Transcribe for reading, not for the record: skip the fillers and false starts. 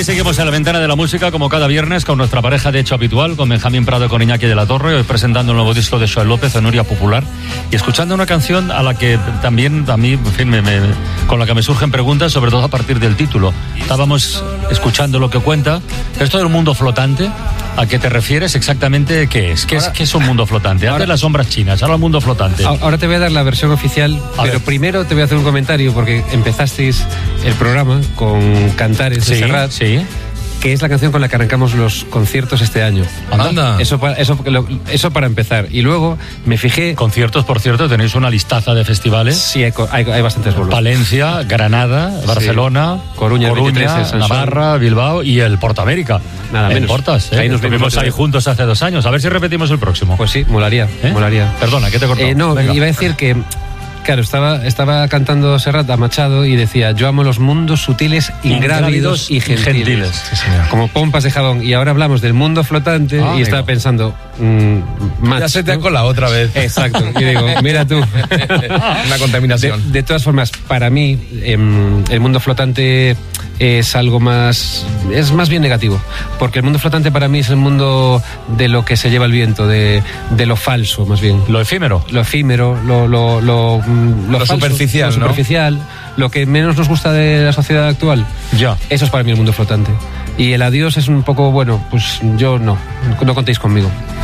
seguimos en la ventana de la música, como cada viernes, con nuestra pareja de hecho habitual, con Benjamín Prado y con Iñaki de la Torre, hoy presentando el nuevo disco de Xoel López, Onuria Popular, y escuchando una canción a la que también, a mí, en fin, con la que me surgen preguntas, sobre todo a partir del título. Estábamos escuchando lo que cuenta. Esto del mundo flotante, ¿a qué te refieres exactamente? ¿Qué es? ¿Qué es un mundo flotante? Antes las sombras chinas, ahora el mundo flotante. Ahora te voy a dar la versión oficial, pero primero te voy a hacer un comentario, porque empezasteis el programa con Cantares de Serrat, que es la canción con la que arrancamos los conciertos este año. Anda. Eso para empezar. Y luego me fijé... Conciertos, por cierto, tenéis una listaza de festivales. Sí, hay bastantes bolos. Palencia, Granada, Barcelona, Coruña 23, Navarra, Bilbao y el Portamérica. Nada menos. Portas, Ahí nos vimos ahí juntos hace 2 años. A ver si repetimos el próximo. Pues sí, molaría. Perdona, ¿qué te he cortado? No, venga. Iba a decir que... Claro, estaba cantando Serrat a Machado y decía: yo amo los mundos sutiles, ingrávidos y gentiles. Sí, señor. Como pompas de jabón. Y ahora hablamos del mundo flotante y estaba pensando, match, ya se te ha colado otra vez. Exacto. Y digo, mira tú. Una contaminación. De todas formas, para mí, el mundo flotante es algo más... es más bien negativo. Porque el mundo flotante para mí es el mundo de lo que se lleva el viento, de lo falso, más bien. Lo efímero. Lo efímero, lo falso, superficial, lo superficial, lo que menos nos gusta de la sociedad actual. Ya. Eso es para mí el mundo flotante. Y el adiós es un poco, bueno, pues yo no contéis conmigo.